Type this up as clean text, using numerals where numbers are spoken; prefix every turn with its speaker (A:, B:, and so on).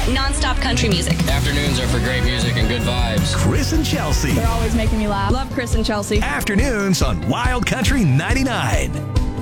A: nonstop country music.
B: Afternoons are for great music and good vibes.
C: Chris and Chelsea.
D: They're always making me laugh. Love Chris and Chelsea.
C: Afternoons on Wild Country 99.